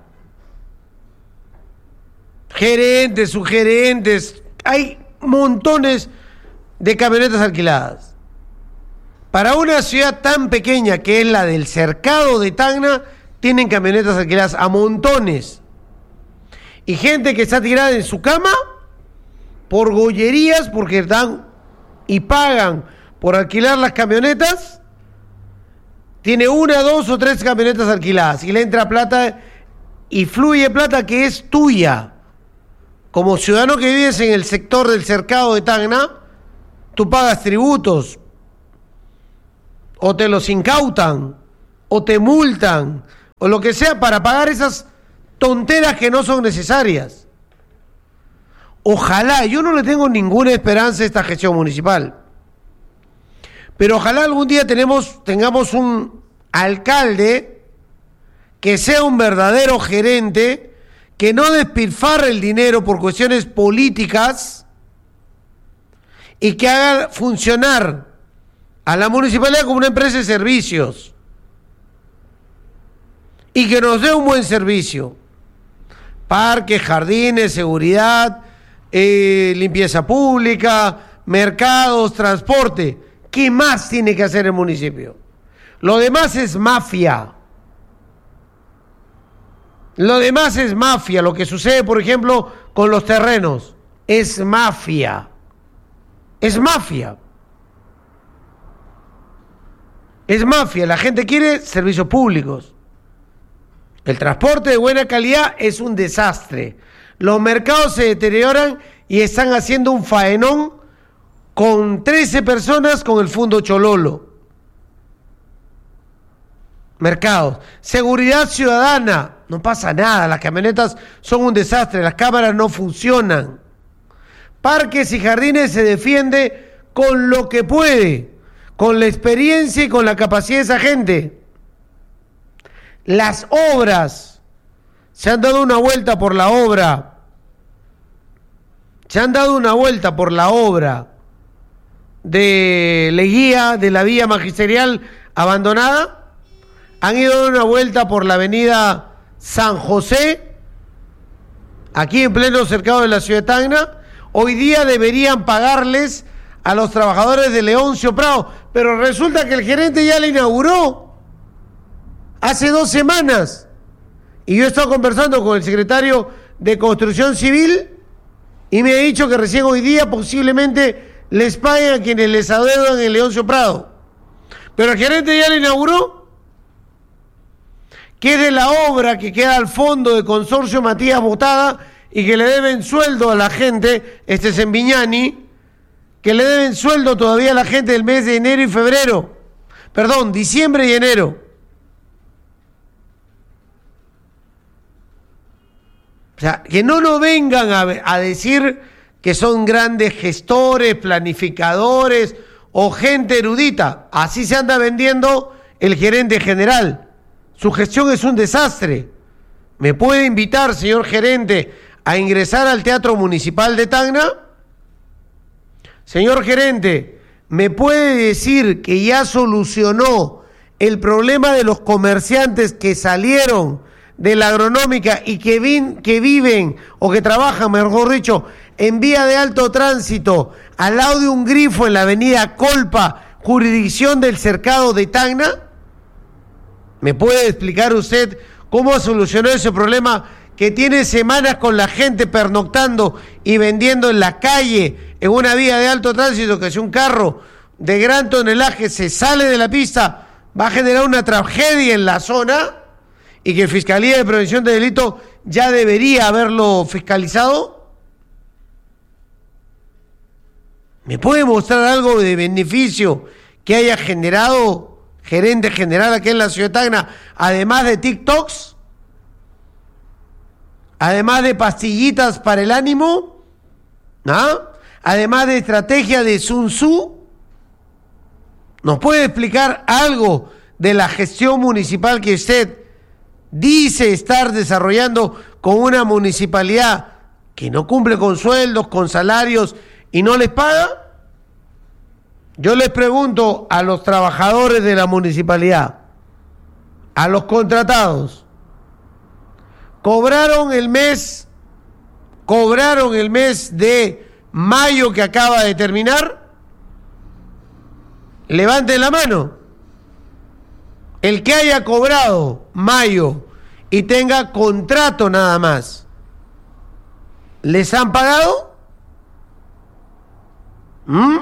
Gerentes, subgerentes, hay montones de camionetas alquiladas. Para una ciudad tan pequeña que es la del Cercado de Tacna, tienen camionetas alquiladas a montones. Y gente que está tirada en su cama por gollerías, porque dan y pagan por alquilar las camionetas. Tiene una, dos o tres camionetas alquiladas y le entra plata y fluye plata que es tuya. Como ciudadano que vives en el sector del Cercado de Tacna, tú pagas tributos, o te los incautan, o te multan, o lo que sea para pagar esas tonteras que no son necesarias. Ojalá, yo no le tengo ninguna esperanza a esta gestión municipal, pero ojalá algún día tenemos, tengamos un alcalde que sea un verdadero gerente, que no despilfarre el dinero por cuestiones políticas y que haga funcionar a la municipalidad como una empresa de servicios y que nos dé un buen servicio. Parques, jardines, seguridad, eh, limpieza pública, mercados, transporte. ¿Qué más tiene que hacer el municipio? Lo demás es mafia. Lo demás es mafia. Lo que sucede, por ejemplo, con los terrenos, es mafia. Es mafia. Es mafia. La gente quiere servicios públicos. El transporte de buena calidad es un desastre. Los mercados se deterioran y están haciendo un faenón con trece personas con el Fundo Chololo. Mercados. Seguridad ciudadana. No pasa nada. Las camionetas son un desastre. Las cámaras no funcionan. Parques y jardines se defiende con lo que puede, con la experiencia y con la capacidad de esa gente. Las obras. Se han dado una vuelta por la obra. Se han dado una vuelta por la obra de Leguía, de la vía magisterial abandonada. Han ido a dar una vuelta por la avenida San José, aquí en pleno cercado de la ciudad de Tacna. Hoy día deberían pagarles a los trabajadores de Leoncio Prado, pero resulta que el gerente ya la inauguró hace dos semanas. Y yo he estado conversando con el secretario de Construcción Civil y me ha dicho que recién hoy día posiblemente les paguen a quienes les adeudan en Leoncio Prado. Pero el gerente ya la inauguró. Que es de la obra que queda al fondo de Consorcio Matías Botada y que le deben sueldo a la gente, este es en Viñani, que le deben sueldo todavía a la gente del mes de enero y febrero, perdón, diciembre y enero. O sea, que no nos vengan a, a decir que son grandes gestores, planificadores o gente erudita. Así se anda vendiendo el gerente general. Su gestión es un desastre. ¿Me puede invitar, señor gerente, a ingresar al Teatro Municipal de Tacna? Señor gerente, ¿me puede decir que ya solucionó el problema de los comerciantes que salieron de la agronómica y que, vin, que viven o que trabajan, mejor dicho, en vía de alto tránsito, al lado de un grifo en la avenida Colpa, jurisdicción del Cercado de Tacna? ¿Me puede explicar usted cómo solucionó ese problema que tiene semanas con la gente pernoctando y vendiendo en la calle, en una vía de alto tránsito, que si un carro de gran tonelaje se sale de la pista, va a generar una tragedia en la zona y que Fiscalía de Prevención de Delito ya debería haberlo fiscalizado? ¿Me puede mostrar algo de beneficio que haya generado gerente general aquí en la ciudad de Tacna, además de TikToks, además de pastillitas para el ánimo, ¿ah? Además de estrategia de Sun Tzu? ¿Nos puede explicar algo de la gestión municipal que usted dice estar desarrollando con una municipalidad que no cumple con sueldos, con salarios y no les paga? Yo les pregunto a los trabajadores de la municipalidad, a los contratados, ¿cobraron el mes, cobraron el mes de mayo que acaba de terminar? Levanten la mano. El que haya cobrado mayo y tenga contrato nada más, ¿les han pagado? ¿Mm?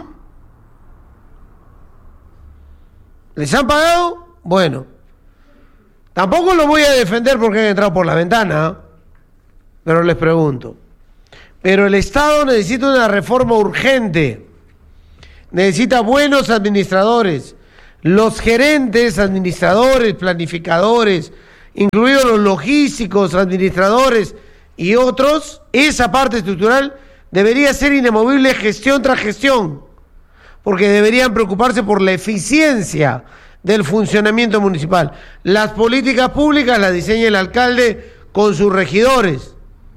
¿Les han pagado? Bueno, tampoco lo voy a defender porque han entrado por la ventana, pero les pregunto. Pero el Estado necesita una reforma urgente, necesita buenos administradores, los gerentes, administradores, planificadores, incluidos los logísticos, administradores y otros. Esa parte estructural debería ser inamovible gestión tras gestión, porque deberían preocuparse por la eficiencia del funcionamiento municipal. Las políticas públicas las diseña el alcalde con sus regidores,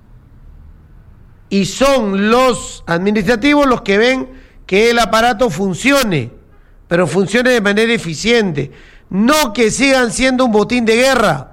y son los administrativos los que ven que el aparato funcione, pero funcione de manera eficiente, no que sigan siendo un botín de guerra.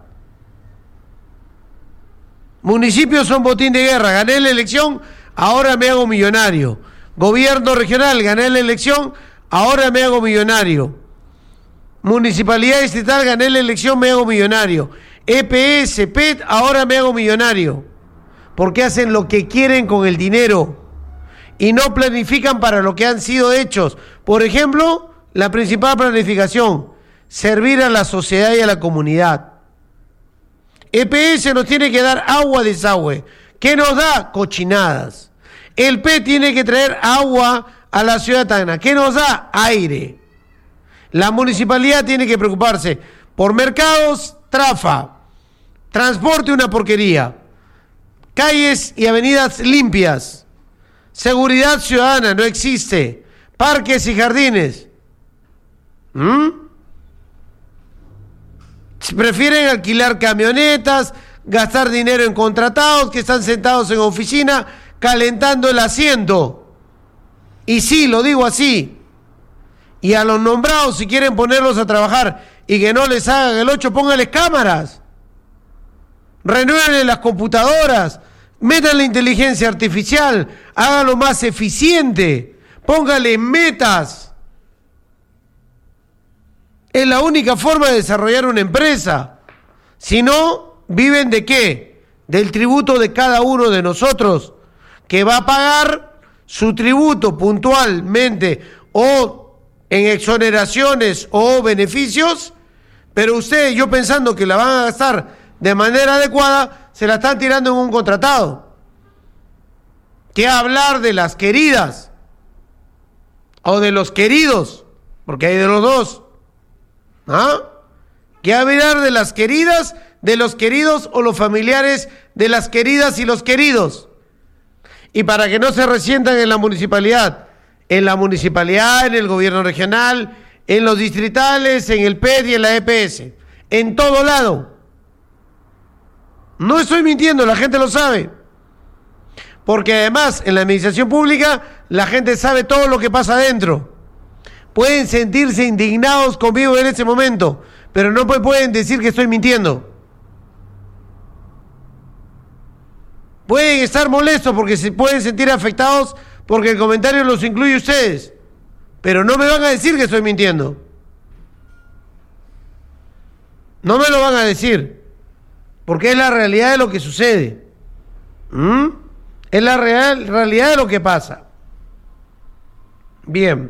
Municipios son botín de guerra. Gané la elección, ahora me hago millonario. Gobierno regional, gané la elección, ahora me hago millonario. Municipalidad distrital, gané la elección, me hago millonario. E P S, P E T, ahora me hago millonario. Porque hacen lo que quieren con el dinero y no planifican para lo que han sido hechos. Por ejemplo, la principal planificación, servir a la sociedad y a la comunidad. E P S nos tiene que dar agua, desagüe. ¿Qué nos da? Cochinadas. El P tiene que traer agua a la ciudad de Tacna. ¿Qué nos da? Aire. La municipalidad tiene que preocuparse por mercados, trafa. Transporte, una porquería. Calles y avenidas limpias. Seguridad ciudadana, no existe. Parques y jardines. ¿Mm? Prefieren alquilar camionetas, gastar dinero en contratados que están sentados en oficina calentando el asiento. Y sí, lo digo así. Y a los nombrados, si quieren ponerlos a trabajar y que no les hagan el ocho, pónganles cámaras. Renueven las computadoras, metan la inteligencia artificial, háganlo más eficiente, pónganle metas. Es la única forma de desarrollar una empresa. Si no, ¿viven de qué? Del tributo de cada uno de nosotros, que va a pagar su tributo puntualmente o en exoneraciones o beneficios, pero ustedes, yo pensando que la van a gastar de manera adecuada, se la están tirando en un contratado. ¿Qué hablar de las queridas? O de los queridos, porque hay de los dos. ¿Ah? ¿Qué hablar de las queridas, de los queridos o los familiares de las queridas y los queridos? Y para que no se resientan en la municipalidad, en la municipalidad, en el gobierno regional, en los distritales, en el P E T y en la E P S, en todo lado. No estoy mintiendo, la gente lo sabe. Porque además, en la administración pública, la gente sabe todo lo que pasa adentro. Pueden sentirse indignados conmigo en ese momento, pero no pueden decir que estoy mintiendo. Pueden estar molestos porque se pueden sentir afectados porque el comentario los incluye a ustedes, pero no me van a decir que estoy mintiendo. No me lo van a decir, porque es la realidad de lo que sucede. ¿Mm? Es la real, realidad de lo que pasa. Bien.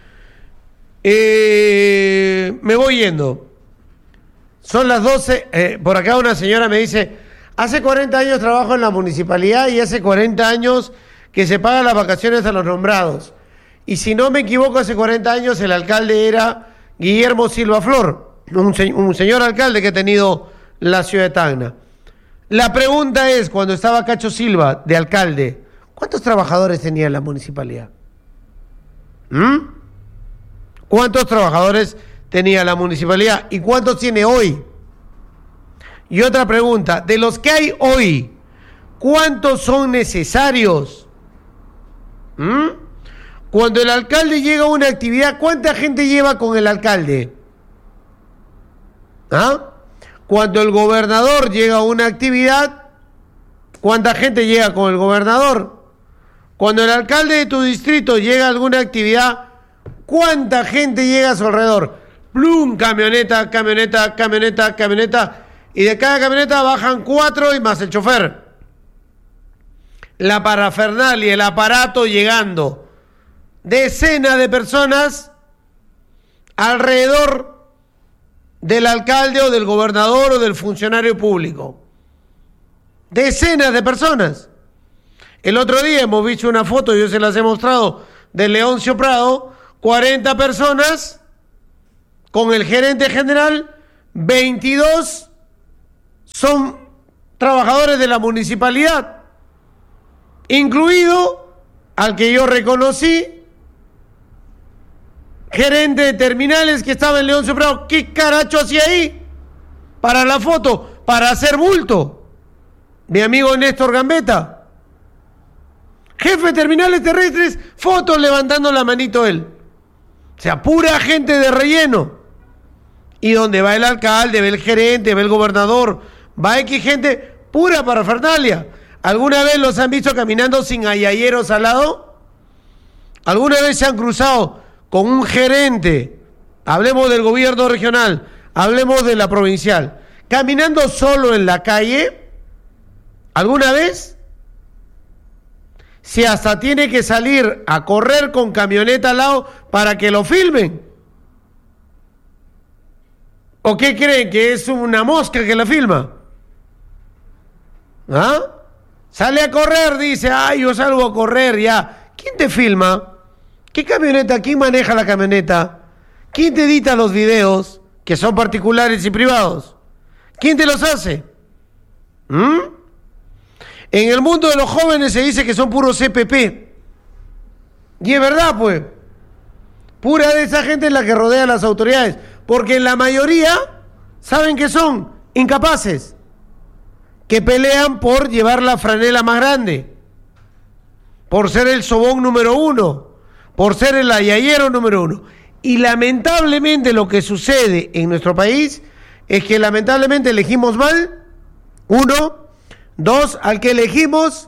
Eh, me voy yendo. Son las doce. Eh, por acá una señora me dice, hace cuarenta años trabajo en la municipalidad y hace cuarenta años que se pagan las vacaciones a los nombrados. Y si no me equivoco, hace cuarenta años el alcalde era Guillermo Silva Flor, un, se- un señor alcalde que ha tenido la ciudad de Tacna. La pregunta es, cuando estaba Cacho Silva de alcalde, ¿cuántos trabajadores tenía la municipalidad? ¿Mm? ¿Cuántos trabajadores tenía la municipalidad y cuántos tiene hoy? Y otra pregunta, de los que hay hoy, ¿cuántos son necesarios? ¿Mm? Cuando el alcalde llega a una actividad, ¿cuánta gente lleva con el alcalde? ¿Ah? Cuando el gobernador llega a una actividad, ¿cuánta gente llega con el gobernador? Cuando el alcalde de tu distrito llega a alguna actividad, ¿Cuánta gente llega a su alrededor? Plum, camioneta, camioneta, camioneta, camioneta. Y de cada camioneta bajan cuatro y más el chofer. La parafernalia, el aparato llegando. Decenas de personas alrededor del alcalde o del gobernador o del funcionario público. Decenas de personas. El otro día hemos visto una foto, yo se las he mostrado, de Leoncio Prado, cuarenta personas con el gerente general, veintidós son trabajadores de la municipalidad, incluido al que yo reconocí, gerente de terminales que estaba en Leoncio Prado. ¿Qué caracho hacía ahí? Para la foto, para hacer bulto. Mi amigo Néstor Gambetta. Jefe de terminales terrestres, fotos levantando la manito él. O sea, pura gente de relleno. Y donde va el alcalde, va el gerente, va el gobernador, va X gente, pura parafernalia. ¿Alguna vez los han visto caminando sin ayayeros al lado? ¿Alguna vez se han cruzado con un gerente? Hablemos del gobierno regional, hablemos de la provincial. ¿Caminando solo en la calle? ¿Alguna vez? Si hasta tiene que salir a correr con camioneta al lado para que lo filmen. ¿O qué creen? ¿Que es una mosca que la filma? ¿Ah? Sale a correr, dice, ay, yo salgo a correr ya. ¿Quién te filma? ¿Qué camioneta? ¿Quién maneja la camioneta? ¿Quién te edita los videos que son particulares y privados? ¿Quién te los hace? ¿Mm? En el mundo de los jóvenes se dice que son puros C P P. Y es verdad, pues. Pura de esa gente es la que rodea a las autoridades. Porque la mayoría saben que son incapaces, que pelean por llevar la franela más grande, por ser el sobón número uno, por ser el ayayero número uno. Y lamentablemente lo que sucede en nuestro país es que lamentablemente elegimos mal, uno, dos, al que elegimos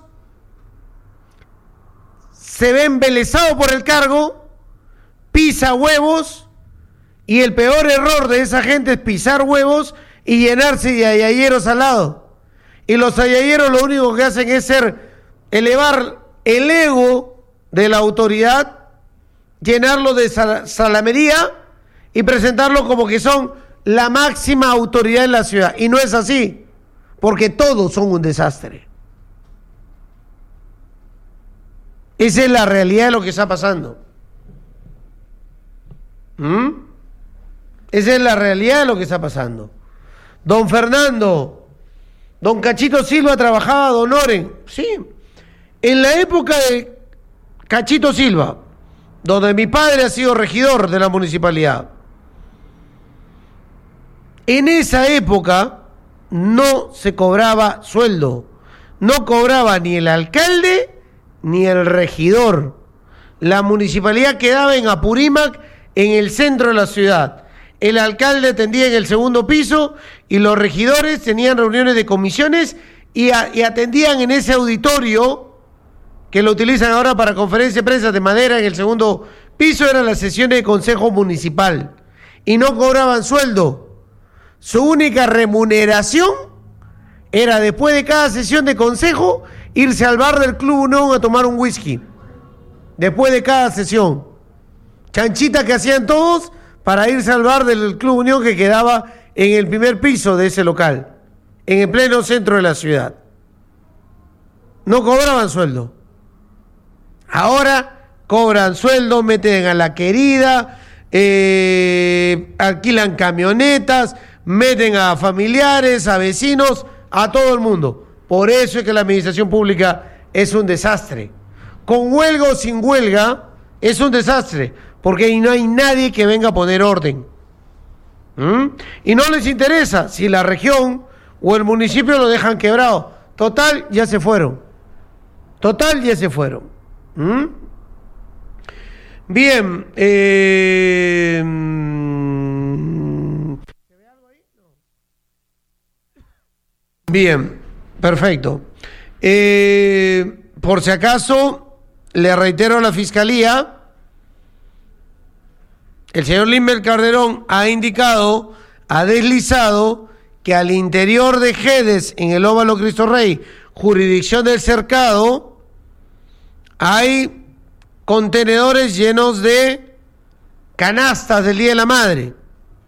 se ve embelesado por el cargo, pisa huevos. Y el peor error de esa gente es pisar huevos y llenarse de ayayeros al lado. Y los ayayeros lo único que hacen es ser elevar el ego de la autoridad, llenarlo de sal- salamería y presentarlo como que son la máxima autoridad en la ciudad. Y no es así, porque todos son un desastre. Esa es la realidad de lo que está pasando. ¿Mm? Esa es la realidad de lo que está pasando. Don Fernando, don Cachito Silva trabajaba, don Oren. Sí, en la época de Cachito Silva, donde mi padre ha sido regidor de la municipalidad, en esa época no se cobraba sueldo. No cobraba ni el alcalde ni el regidor. La municipalidad quedaba en Apurímac, en el centro de la ciudad. El alcalde atendía en el segundo piso y los regidores tenían reuniones de comisiones y, a, y atendían en ese auditorio que lo utilizan ahora para conferencias de prensa de madera en el segundo piso. Eran las sesiones de consejo municipal y no cobraban sueldo. Su única remuneración era, después de cada sesión de consejo, irse al bar del Club Unión a tomar un whisky. Después de cada sesión. Chanchita que hacían todos para irse al bar del Club Unión que quedaba en el primer piso de ese local, en el pleno centro de la ciudad. No cobraban sueldo. Ahora cobran sueldo, meten a la querida, eh, alquilan camionetas, meten a familiares, a vecinos, a todo el mundo. Por eso es que la administración pública es un desastre. Con huelga o sin huelga, es un desastre. Porque ahí no hay nadie que venga a poner orden. ¿Mm? Y no les interesa si la región o el municipio lo dejan quebrado. Total, ya se fueron. Total, ya se fueron. ¿Mm? Bien. Eh... Bien, perfecto. Eh, por si acaso, le reitero a la Fiscalía el señor Limber Calderón ha indicado, ha deslizado que al interior de Jedes, en el Óvalo Cristo Rey, jurisdicción del Cercado, hay contenedores llenos de canastas del Día de la Madre.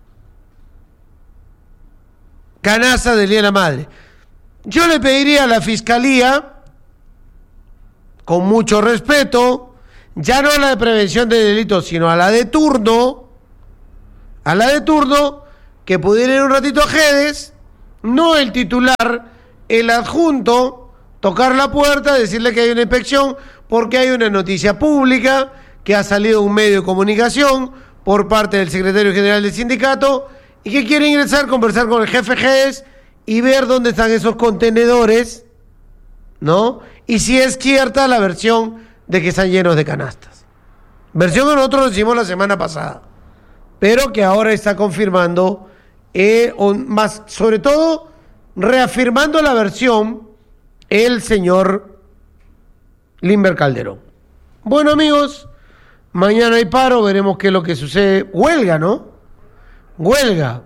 Canastas del Día de la Madre. Yo le pediría a la Fiscalía, con mucho respeto, ya no a la de prevención de delitos, sino a la de turno, a la de turno, que pudiera ir un ratito a Jedes, no el titular, el adjunto, tocar la puerta, decirle que hay una inspección, porque hay una noticia pública que ha salido un medio de comunicación por parte del secretario general del sindicato y que quiere ingresar, conversar con el jefe Jedes y ver dónde están esos contenedores, ¿no? Y si es cierta la versión de que están llenos de canastas. Versión que nosotros decimos la semana pasada, pero que ahora está confirmando, eh, o más, sobre todo, reafirmando la versión el señor Limber Calderón. Bueno, amigos, mañana hay paro, veremos qué es lo que sucede. Huelga, ¿no? Huelga.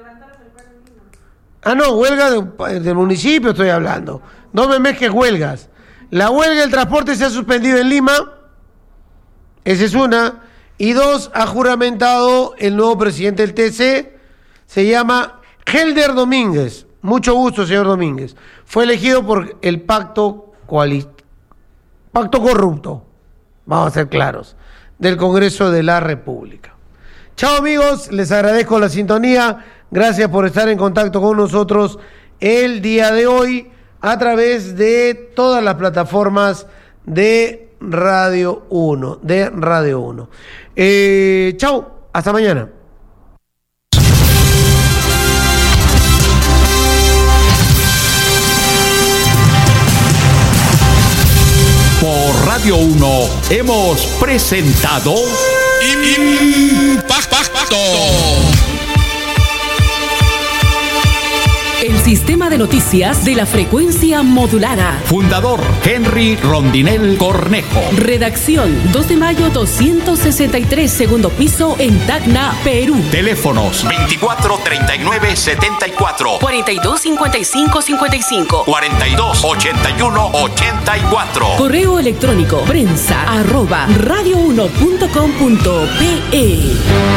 Ah, no, huelga de, del municipio estoy hablando. No me mezques huelgas. La huelga del transporte se ha suspendido en Lima. Esa es una. Y dos, ha juramentado el nuevo presidente del T C. Se llama Helder Domínguez. Mucho gusto, señor Domínguez. Fue elegido por el pacto coali- pacto corrupto, vamos a ser claros, del Congreso de la República. Chao, amigos, les agradezco la sintonía. Gracias por estar en contacto con nosotros el día de hoy a través de todas las plataformas de Radio uno, de Radio uno. Eh, chao, hasta mañana. Por Radio uno hemos presentado Impacto. El sistema de noticias de la frecuencia modulada. Fundador Henry Rondinel Cornejo. Redacción dos de mayo doscientos sesenta y tres, segundo piso en Tacna, Perú. Teléfonos veinticuatro treinta y nueve setenta y cuatro, cuarenta y dos cincuenta y cinco cincuenta y cinco, cuarenta y dos ochenta y uno ochenta y cuatro. Correo electrónico prensa arroba radio uno punto com punto pe.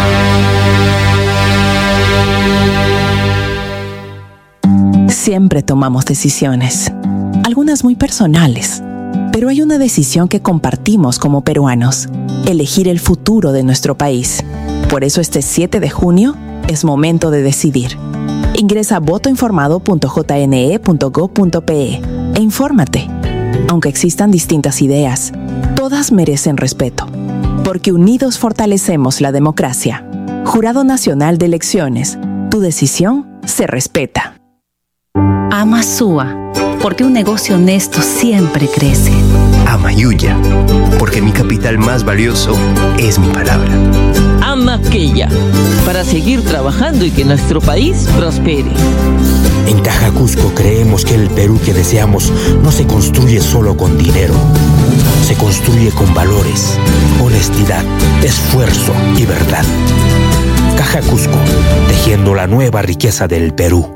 Siempre tomamos decisiones, algunas muy personales, pero hay una decisión que compartimos como peruanos: elegir el futuro de nuestro país. Por eso este siete de junio es momento de decidir. Ingresa a voto informado punto j n e punto gob punto pe e infórmate. Aunque existan distintas ideas, todas merecen respeto, porque unidos fortalecemos la democracia. Jurado Nacional de Elecciones, tu decisión se respeta. Amasúa, porque un negocio honesto siempre crece. Amayuya, porque mi capital más valioso es mi palabra. Amaqueya, para seguir trabajando y que nuestro país prospere. En Caja Cusco creemos que el Perú que deseamos no se construye solo con dinero. Se construye con valores, honestidad, esfuerzo y verdad. Caja Cusco, tejiendo la nueva riqueza del Perú.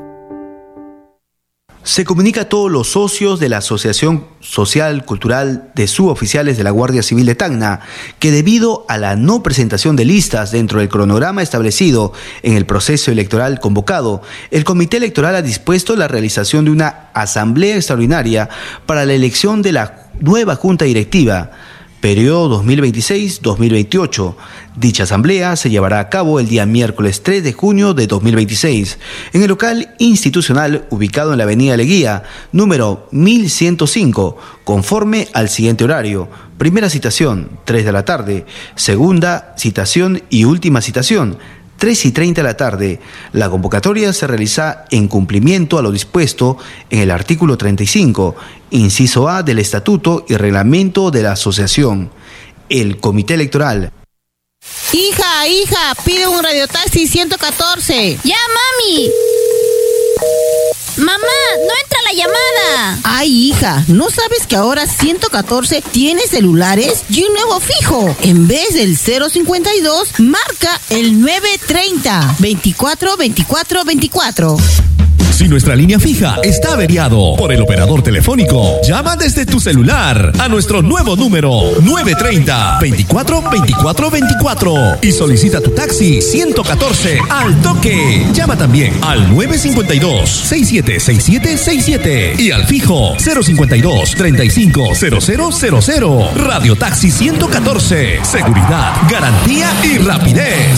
Se comunica a todos los socios de la Asociación Social Cultural de Suboficiales de la Guardia Civil de Tacna que debido a la no presentación de listas dentro del cronograma establecido en el proceso electoral convocado, el Comité Electoral ha dispuesto la realización de una asamblea extraordinaria para la elección de la nueva Junta Directiva, periodo dos mil veintiséis a dos mil veintiocho. Dicha asamblea se llevará a cabo el día miércoles tres de junio de dos mil veintiséis en el local institucional ubicado en la avenida Leguía, número mil ciento cinco, conforme al siguiente horario: primera citación, tres de la tarde, segunda citación y última citación, tres y treinta de la tarde. La convocatoria se realiza en cumplimiento a lo dispuesto en el artículo treinta y cinco, inciso A del Estatuto y Reglamento de la Asociación. El Comité Electoral. Hija, hija, pide un radiotaxi ciento catorce. ¡Ya, mami! ¡Mamá, no entra la llamada! Ay, Ay, hija, ¿no sabes que ahora ciento catorce tiene celulares y un nuevo fijo? En vez del cero cincuenta y dos, marca el nueve treinta, veinticuatro, veinticuatro, veinticuatro. Si nuestra línea fija está averiado por el operador telefónico, llama desde tu celular a nuestro nuevo número nueve treinta, veinticuatro, veinticuatro, veinticuatro y solicita tu taxi ciento catorce al toque. Llama también al nueve cincuenta y dos, sesenta y siete sesenta y siete sesenta y siete y al fijo cero cincuenta y dos, treinta y cinco, cero cero cero cero. Radio Taxi ciento catorce. Seguridad, garantía y rapidez.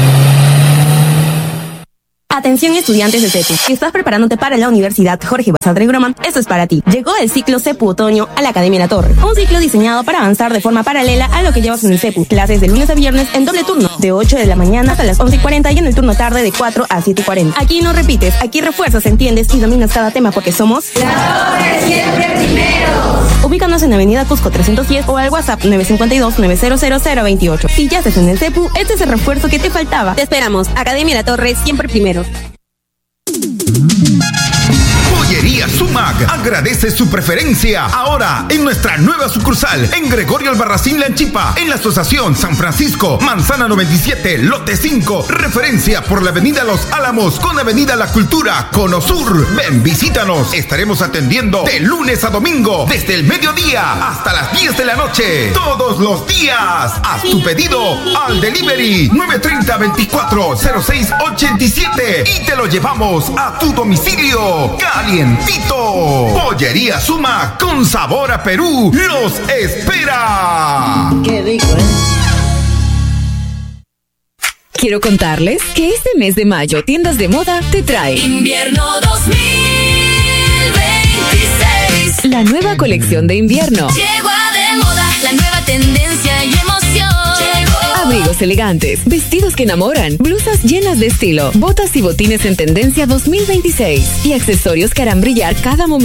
Atención estudiantes de CEPU, si estás preparándote para la Universidad Jorge Basadre Groman, esto es para ti. Llegó el ciclo CEPU Otoño a la Academia La Torre, un ciclo diseñado para avanzar de forma paralela a lo que llevas en el CEPU. Clases de lunes a viernes en doble turno, de ocho de la mañana hasta las once y cuarenta y en el turno tarde de cuatro a siete y cuarenta. Aquí no repites, aquí refuerzas, entiendes y dominas cada tema porque somos La Torre siempre primero. Ubícanos en Avenida Cusco trescientos diez o al WhatsApp nueve cinco dos, nueve cero cero cero veintiocho. Si ya estás en el CEPU, este es el refuerzo que te faltaba. Te esperamos, Academia La Torre siempre primero. Pollería Sumac agradece su preferencia ahora en nuestra nueva sucursal en Gregorio Albarracín Lanchipa, en la Asociación San Francisco, Manzana noventa y siete, Lote cinco, referencia por la Avenida Los Álamos con Avenida La Cultura, Cono Sur. Ven, visítanos, estaremos atendiendo de lunes a domingo, desde el mediodía hasta las diez de la noche, todos los días. Haz tu pedido al delivery nueve treinta, veinticuatro, cero seis ochenta y siete y te lo llevamos a tu domicilio calientito. Pollería Suma con sabor a Perú los espera. Qué rico, ¿eh? Quiero contarles que este mes de mayo Tiendas de Moda te trae Invierno dos mil veintiséis. La nueva colección de invierno. Llegó a de moda la nueva tendencia y emoción. Llegó. Abrigos elegantes, vestidos que enamoran, blusas llenas de estilo, botas y botines en tendencia dos mil veintiséis y accesorios que harán brillar cada momento.